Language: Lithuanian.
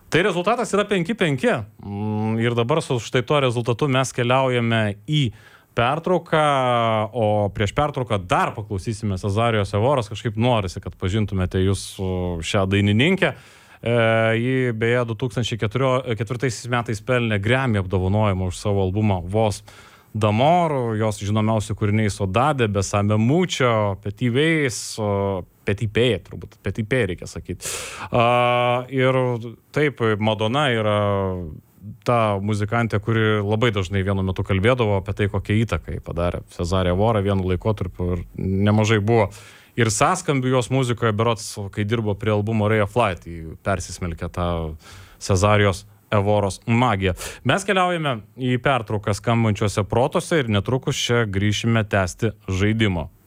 Tai rezultatas yra 5-5 ir dabar su štai to rezultatu mes keliaujame į pertrauką, o prieš pertrauką dar paklausysime Cezarijos Evoros, kažkaip norisi, kad pažintumėte jūs šią dainininkę. Ji beje 2004 metais pelnė Grammy apdovanojimą už savo albumą Vos d'Amor, jos žinomiausi kūriniai Sodade, Besame Mucho, Petit Veis, Petit P, turbūt, Petit P reikia sakyti. Ir taip, Madonna yra ta muzikantė, kuri labai dažnai vienu metu kalbėdavo apie tai, kokią įtaką padarė Cezarija Evora vienu laikotarpiu ir nemažai buvo. Ir sąskambių jos muzikoje, berods, kai dirbo prie albumo Ray of Light, persismelkė tą Cezarijos Evoros magija. Mes keliaujame į pertrauką skambančiuose protuose ir netrukus čia grįšime tęsti žaidimo.